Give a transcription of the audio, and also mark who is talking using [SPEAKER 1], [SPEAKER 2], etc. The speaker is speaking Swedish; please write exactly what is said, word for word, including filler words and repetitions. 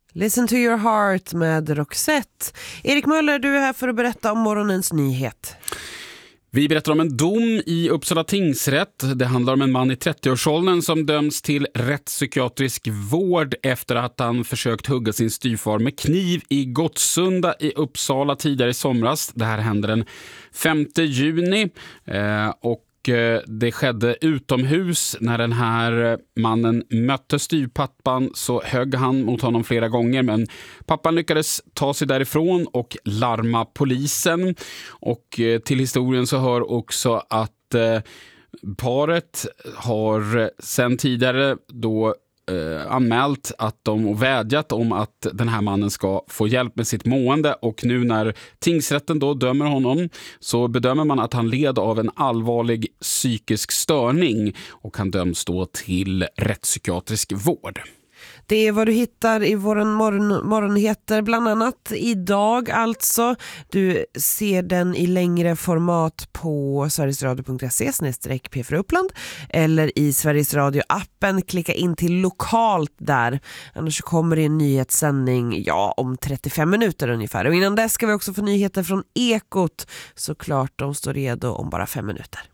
[SPEAKER 1] Listen to your heart med Roxette. Erik Möller, du är här för att berätta om morgonens nyhet.
[SPEAKER 2] Vi berättar om en dom i Uppsala tingsrätt. Det handlar om en man i trettioårsåldern som döms till rättspsykiatrisk vård efter att han försökt hugga sin styvfar med kniv i Gottsunda i Uppsala tidigare i somras. Det här hände den femte juni eh, och det skedde utomhus. När den här mannen mötte styvpappan så högg han mot honom flera gånger, men pappan lyckades ta sig därifrån och larma polisen. Och till historien så hör också att eh, paret har sen tidigare då Eh, anmält att de och vädjat om att den här mannen ska få hjälp med sitt mående, och nu när tingsrätten då dömer honom så bedömer man att han led av en allvarlig psykisk störning och han döms då till rättspsykiatrisk vård.
[SPEAKER 1] Det är vad du hittar i vår morgon, morgonheter, bland annat idag alltså. Du ser den i längre format på sverigesradio punkt se snedstreck p för Uppland eller i Sveriges Radio-appen. Klicka in till lokalt där. Annars kommer det en nyhetssändning ja, om trettiofem minuter ungefär. Och innan dess ska vi också få nyheter från Ekot. Såklart, de står redo om bara fem minuter.